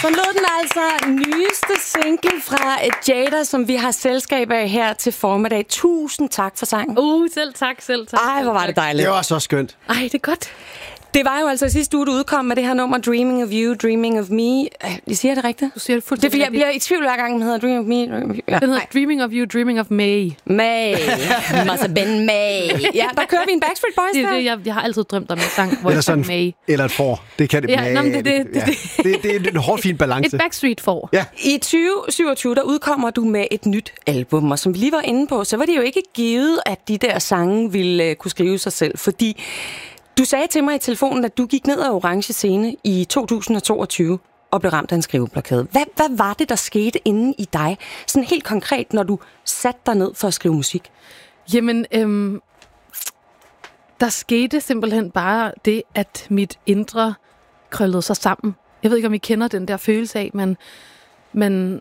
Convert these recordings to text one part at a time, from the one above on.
Så lød den altså nyeste single fra Jada, som vi har selskab af her til formiddag. Tusind tak for sangen. Selv tak. Ej, hvor var det dejligt. Det var så skønt. Ej, det er godt. Det var jo altså sidste uge, du udkom med det her nummer, Dreaming of You, Dreaming of Me. Jeg siger det rigtigt? Du siger det Det fuldstændig. er fordi, jeg bliver i tvivl hver gang, den hedder Dreaming of Me. Ja. Den hedder Dreaming of You, Dreaming of May. May. Must have been May. Ja, der kører vi en Backstreet Boys Det er der. det, jeg har altid drømt om en sang, hvor Eller jeg sådan, May. eller et får. Det kan det. Ja, nå, men det er en hård, fin balance. Et Backstreet får. Ja. I 2027, der udkommer du med et nyt album, og som vi lige var inde på, så var det jo ikke givet, at de der sange ville kunne skrive sig selv, fordi du sagde til mig i telefonen, at du gik ned ad Orange Scene i 2022 og blev ramt af en skriveblokade. Hvad var det, der skete inde i dig, sådan helt konkret, når du satte dig ned for at skrive musik? Jamen, der skete simpelthen bare det, at mit indre krøllede sig sammen. Jeg ved ikke, om I kender den der følelse af, men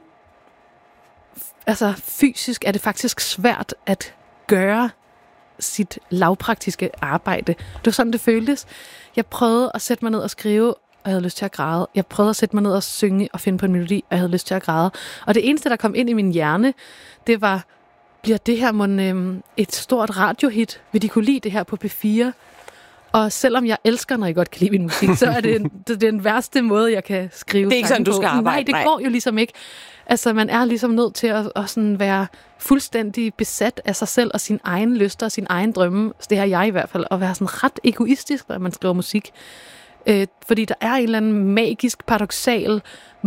altså fysisk er det faktisk svært at gøre sit lavpraktiske arbejde. Det var sådan, det føltes. Jeg prøvede at sætte mig ned og skrive, og jeg havde lyst til at græde. Jeg prøvede at sætte mig ned og synge og finde på en melodi, og jeg havde lyst til at græde. Og det eneste, der kom ind i min hjerne, det var, bliver det her et stort radiohit? Vil de kunne lide det her på P4? Og selvom jeg elsker, når jeg godt kan lide min musik, så er det den værste måde, jeg kan skrive. Det er ikke sådan, du skal arbejde. Nej, det går jo ligesom ikke. Altså, man er ligesom nødt til at sådan være fuldstændig besat af sig selv og sin egen lyster og sin egen drømme. Så det har jeg i hvert fald, at være sådan ret egoistisk, når man skriver musik. Fordi der er en eller anden magisk, paradoksal